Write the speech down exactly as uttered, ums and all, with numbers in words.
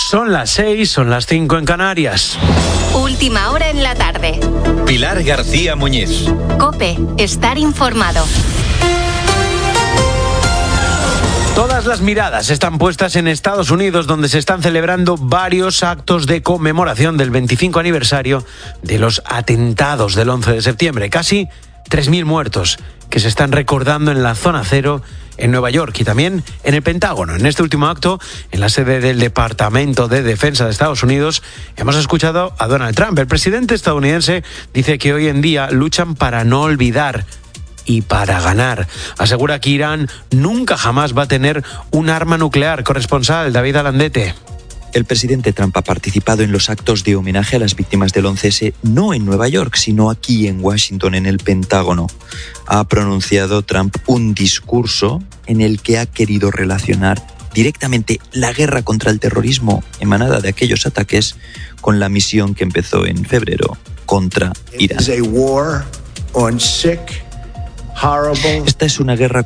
Son las seis, son las cinco en Canarias. Última hora en la tarde. Pilar García Muñiz. COPE, estar informado. Todas las miradas están puestas en Estados Unidos, donde se están celebrando varios actos de conmemoración del veinticinco aniversario de los atentados del once de septiembre. Casi tres mil muertos que se están recordando en la zona cero en Nueva York y también en el Pentágono. En este último acto, en la sede del Departamento de Defensa de Estados Unidos, hemos escuchado a Donald Trump. El presidente estadounidense dice que hoy en día luchan para no olvidar y para ganar. Asegura que Irán nunca jamás va a tener un arma nuclear. Corresponsal David Alandete. El presidente Trump ha participado en los actos de homenaje a las víctimas del once ese, no en Nueva York, sino aquí en Washington, en el Pentágono. Ha pronunciado Trump un discurso en el que ha querido relacionar directamente la guerra contra el terrorismo emanada de aquellos ataques con la misión que empezó en febrero contra Irán. Esta es una guerra